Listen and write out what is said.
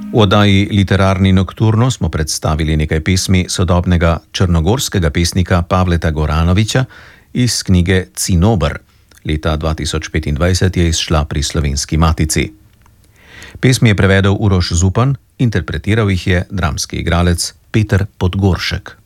V oddaji Literarni nokturno smo predstavili nekaj pesmi sodobnega črnogorskega pesnika Pavleta Goranovića iz knjige Cinober. Leta 2025 je izšla pri Slovenski matici. Pesmi je prevedel Uroš Zupan, interpretiral jih je dramski igralec Peter Podgoršek.